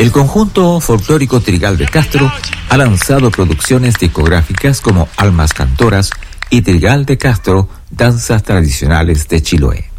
El conjunto folclórico Trigal de Castro ha lanzado producciones discográficas como Almas Cantoras y Trigal de Castro, Danzas Tradicionales de Chiloé.